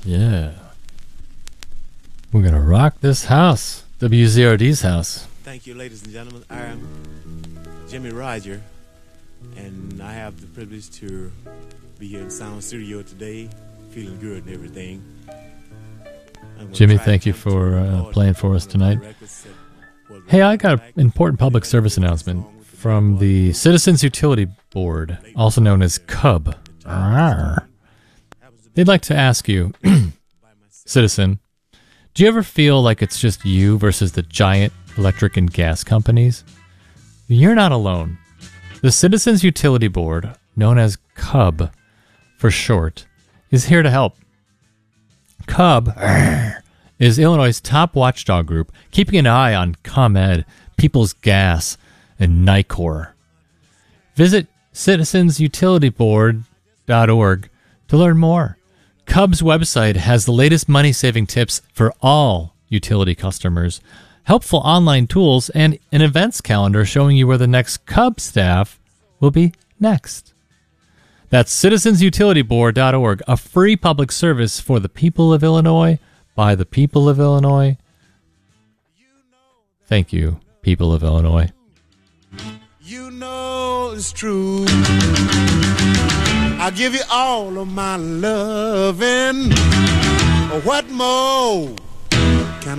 Yeah. We're going to rock this house. WZRD's house. Thank you, ladies and gentlemen. I'm Jimmy Roger, and I have the privilege to be here in Sound Studio today, feeling good and everything. Jimmy, thank you for playing for us tonight. Hey, I got an important public service announcement from the Citizens Utility Board, also known as CUB. They'd like to ask you, citizen, do you ever feel like it's just you versus the giant electric and gas companies? You're not alone. The Citizens Utility Board, known as CUB for short, is here to help. CUB is Illinois' top watchdog group, keeping an eye on ComEd, People's Gas, and NICOR. Visit citizensutilityboard.org to learn more. CUB's website has the latest money-saving tips for all utility customers, helpful online tools, and an events calendar showing you where the next CUB staff will be next. That's citizensutilityboard.org, a free public service for the people of Illinois, by the people of Illinois. Thank you, people of Illinois. You know it's true. I'll give you all of my loving. What more